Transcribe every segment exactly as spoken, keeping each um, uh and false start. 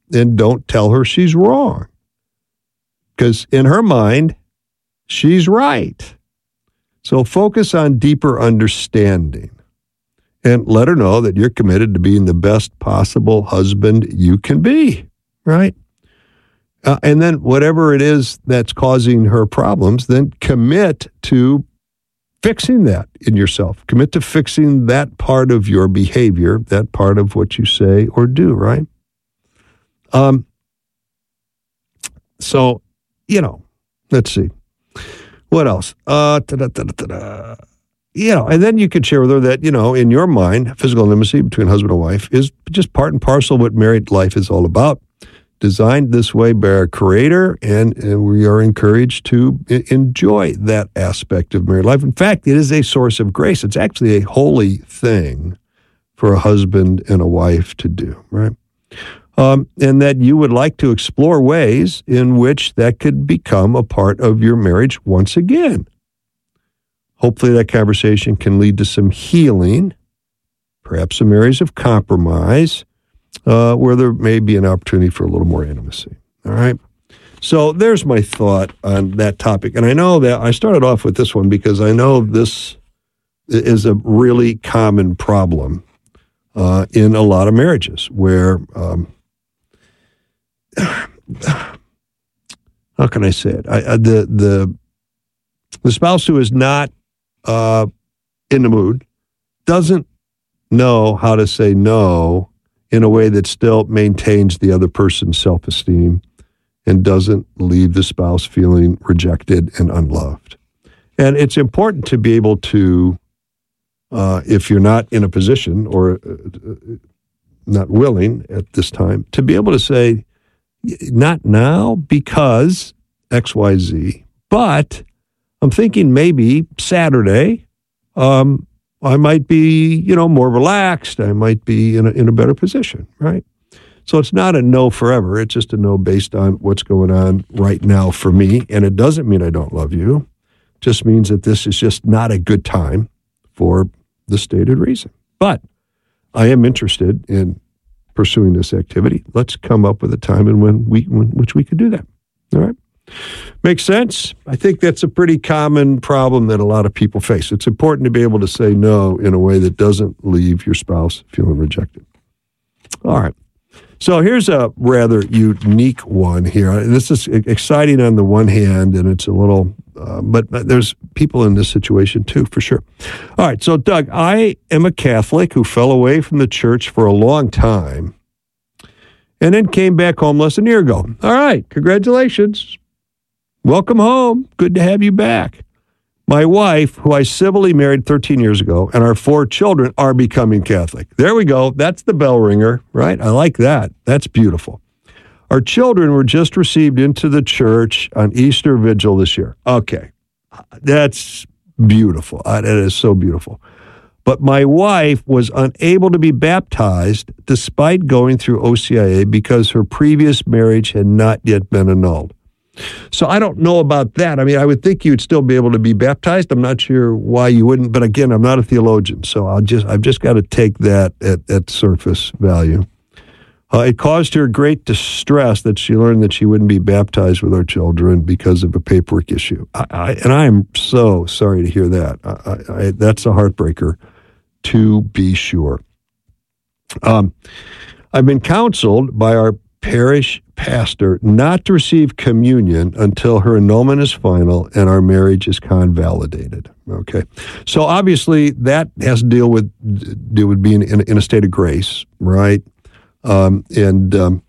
and don't tell her she's wrong. Because in her mind, she's right. So focus on deeper understanding and let her know that you're committed to being the best possible husband you can be, right? Uh, and then whatever it is that's causing her problems, then commit to fixing that in yourself. Commit to fixing that part of your behavior, that part of what you say or do, right? Um. So, you know, let's see. What else? Uh, da-da-da-da-da. You know, and then you could share with her that, you know, in your mind, physical intimacy between husband and wife is just part and parcel of what married life is all about. Designed this way by our Creator, and, and we are encouraged to I- enjoy that aspect of married life. In fact, it is a source of grace. It's actually a holy thing for a husband and a wife to do, right? Um, and that you would like to explore ways in which that could become a part of your marriage once again. Hopefully that conversation can lead to some healing, perhaps some areas of compromise, Uh, where there may be an opportunity for a little more intimacy. All right. So there's my thought on that topic. And I know that I started off with this one because I know this is a really common problem uh, in a lot of marriages where, um, how can I say it? I, I, the, the, the spouse who is not uh, in the mood doesn't know how to say no in a way that still maintains the other person's self-esteem and doesn't leave the spouse feeling rejected and unloved. And it's important to be able to, uh, if you're not in a position or uh, not willing at this time, to be able to say, not now because X Y Z, but I'm thinking maybe Saturday, um, I might be, you know, more relaxed. I might be in a, in a better position, right? So it's not a no forever. It's just a no based on what's going on right now for me. And it doesn't mean I don't love you. It just means that this is just not a good time for the stated reason. But I am interested in pursuing this activity. Let's come up with a time in when we, when, which we could do that. All right? Makes sense? I think that's a pretty common problem that a lot of people face. It's important to be able to say no in a way that doesn't leave your spouse feeling rejected. All right. So here's a rather unique one here. This is exciting on the one hand, and it's a little, uh, but, but there's people in this situation too, for sure. All right. So, Doug, I am a Catholic who fell away from the church for a long time and then came back home less than a year ago. All right. Congratulations. Welcome home. Good to have you back. My wife, who I civilly married thirteen years ago, and our four children are becoming Catholic. There we go. That's the bell ringer, right? I like that. That's beautiful. Our children were just received into the church on Easter Vigil this year. Okay. That's beautiful. That is so beautiful. But my wife was unable to be baptized despite going through O C I A because her previous marriage had not yet been annulled. So I don't know about that. I mean, I would think you'd still be able to be baptized. I'm not sure why you wouldn't, but again, I'm not a theologian, so I'll just I've just got to take that at, at surface value. Uh, it caused her great distress that she learned that she wouldn't be baptized with our children because of a paperwork issue. I, I, and I am so sorry to hear that. I, I, that's a heartbreaker, to be sure. Um, I've been counseled by our parish pastor not to receive communion until her annulment is final and our marriage is convalidated. Okay, so obviously that has to deal with deal with being in, in a state of grace, right? Um, and um,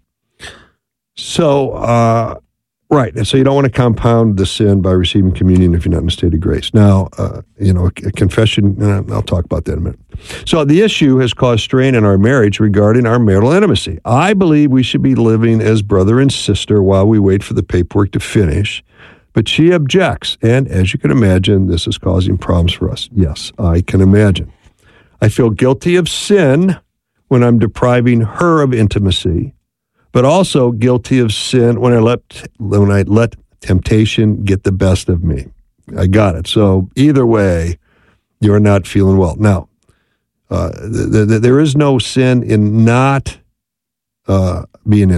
so uh, right, and so you don't want to compound the sin by receiving communion if you're not in a state of grace. Now, uh, you know, a confession. Uh, I'll talk about that in a minute. So the issue has caused strain in our marriage regarding our marital intimacy. I believe we should be living as brother and sister while we wait for the paperwork to finish, but she objects, and as you can imagine, this is causing problems for us. Yes, I can imagine. I feel guilty of sin when I'm depriving her of intimacy, but also guilty of sin when I let when I let temptation get the best of me. I got it. So either way, you're not feeling well. Now, Uh, th- th- there is no sin in not uh, being